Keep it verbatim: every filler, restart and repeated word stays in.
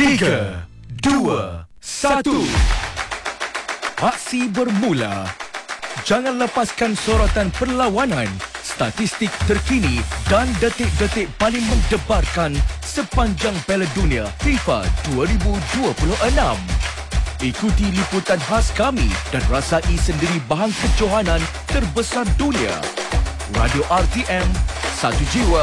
Tiga, dua, satu. Aksi bermula. Jangan lepaskan sorotan perlawanan, statistik terkini dan detik-detik paling mendebarkan sepanjang Piala Dunia FIFA dua ribu dua puluh enam. Ikuti liputan khas kami dan rasai sendiri bahan kejohanan terbesar dunia. Radio R T M, satu jiwa,